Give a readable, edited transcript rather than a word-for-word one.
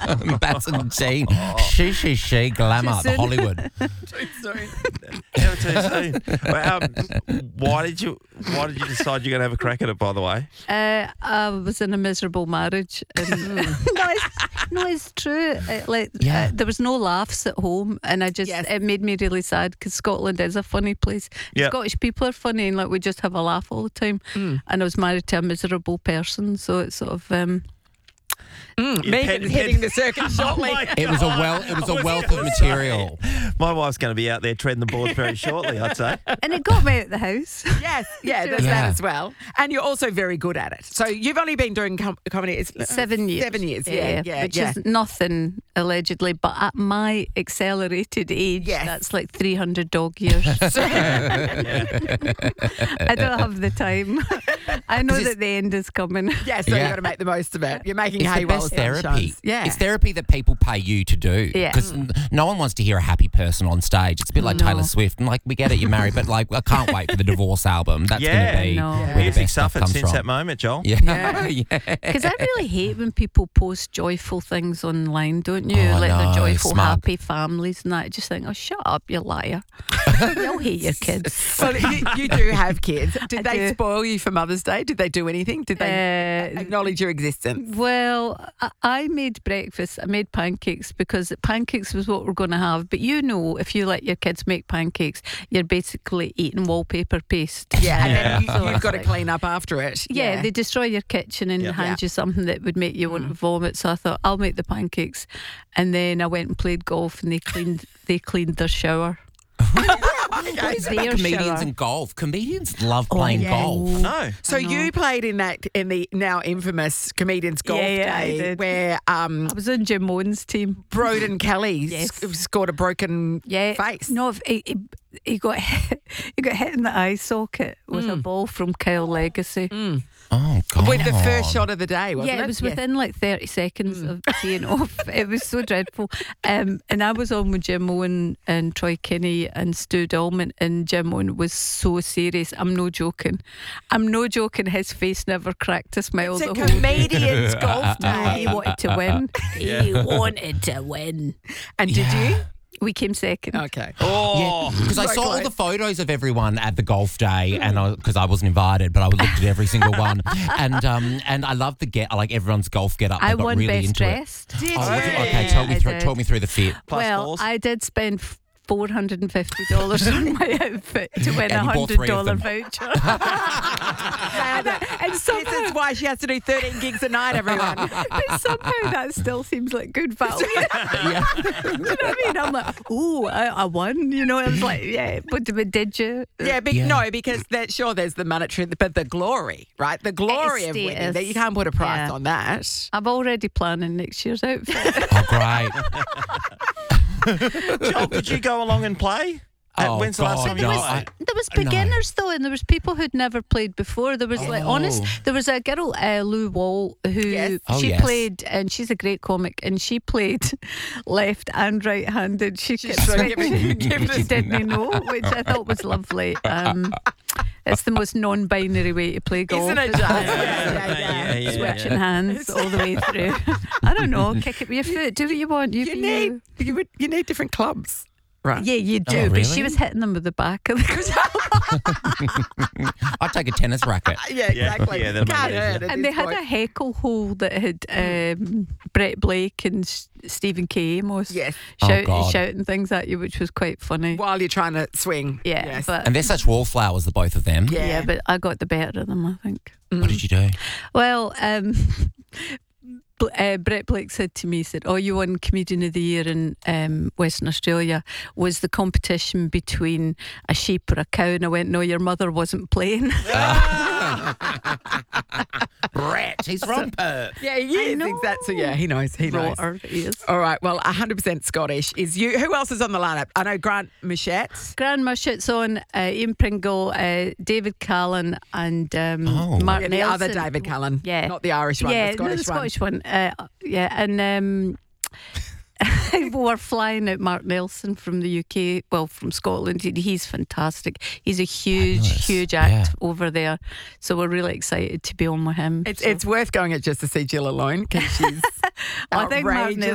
Bats and Jean. She, glamour, the Hollywood. Too soon. Never too soon. Why did you decide you're going to have a crack at it, by the way? I was in a miserable marriage. And it's true. There was no laughs at home, and it made me really sad because Scotland is a funny place. Yep. Scottish people are funny, and we just have a laugh all the time. And I was married to a miserable person, so it's sort of. Megan's hitting the circuit shortly. It was a wealth of material. My wife's going to be out there treading the boards very shortly, I'd say. And it got me out the house. Yes, there's that as well. And you're also very good at it. So you've only been doing comedy 7 years. 7 years, which is nothing allegedly, but at my accelerated age, that's like 300 dog years. I don't have the time. I know that the end is coming. Yeah, so you've got to make the most of it. You're making It's hay the while best the sun therapy. shines. Yeah. It's therapy that people pay you to do. Yeah. Because no one wants to hear a happy person on stage. It's a bit like Taylor Swift. And we get it, you're married, but I can't wait for the divorce album. That's going to be where the Music best stuff suffered comes since from. that moment, Joel. Yeah. Because I really hate when people post joyful things online, don't you? Oh, like no, the joyful, smug. happy families and that. I just think, oh, shut up, you liar. You'll hate your kids. Well, you do have kids. Did I they do. spoil you for Mother's Day? Did they do anything? Did they acknowledge your existence? Well, I made breakfast. I made pancakes because pancakes was what we're going to have. But if you let your kids make pancakes, you're basically eating wallpaper paste. Yeah, and then So you've got to it's clean up after it. Yeah, they destroy your kitchen and hand you something that would make you want to vomit. So I thought, I'll make the pancakes. And then I went and played golf and they cleaned their shower. What is it about comedians and golf? Comedians love playing golf. No. So you played in the now infamous Comedians Golf I Day did. where I was on Jim Moan's team. Broden Kelly scored a broken face. No, he got hit in the eye socket with a ball from Kyle Legacy. Oh, God. With the first shot of the day, wasn't it? Yeah, it was within like 30 seconds of teeing off. It was so dreadful. And I was on with Jim Owen and Troy Kinney and Stu Dolman, and Jim Owen was so serious. I'm no joking. His face never cracked a smile. It's a the whole Comedians Golf Day. He wanted to win. He wanted to win. And did you? We came second. Okay. Oh. Because I saw all the photos of everyone at the golf day, and because I wasn't invited, but I looked at every single one, and I love I like everyone's golf get up. I got won really best into dressed. It. Did Oh, you? okay, talk me through the fit. Plus I did spend $450 on my outfit to win And a you bought 3 of $100 them. voucher. And this is why she has to do 13 gigs a night, everyone. But somehow that still seems like good value. You know what I mean? I'm like, oh, I won. I was like, yeah, but did you? Yeah, no, because there's the monetary, but the glory, right? The glory of winning. Status. That you can't put a price Yeah. on that. I'm already planning next year's outfit. Oh, great. Joel, did you go along and play? When's the last time you played? There was beginners though, and there was people who'd never played before. There was there was a girl, Lou Wall, who played, and she's a great comic, and she played left and right-handed. She kept switching. She didn't know, which I thought was lovely. It's the most non-binary way to play golf. Isn't it, Jazz? Switching hands all the way through. I don't know. Kick it with your foot. Do what you want. You need different clubs. Right. Yeah, you do. Oh, But she really? was hitting them with the back of the I'd take a tennis racket. Yeah, exactly. Yeah, that'll make Can't it hurt easier. at And this they had point. a heckle hole that had Brett Blake and Stephen K. Amos shouting things at you, which was quite funny. While you're trying to swing. Yeah, Yes. but And they're such wallflowers, the both of them. yeah, but I got the better of them, I think. What did you do? Well, Brett Blake said to me, "Oh, you won Comedian of the Year in Western Australia. Was the competition between a sheep or a cow?" And I went, "No, your mother wasn't playing." Brett, he's from Perth. Yeah, he is. know. Exactly. So, yeah, he knows. He knows. Rotter, he is. All right, well, 100% Scottish is you. Who else is on the lineup? I know Grant Machette. Grant Mushet's on, Ian Pringle, David Callan, and Mark Yeah, the Nelson. other David Cullen. Yeah. Not the Irish one, Yeah, the Scottish no, the Scottish one. And we're flying out Mark Nelson from the UK, from Scotland. He's fantastic. He's a huge act over there. So we're really excited to be on with him. It's worth going it just to see Jill alone because she's I think Mark outrageous.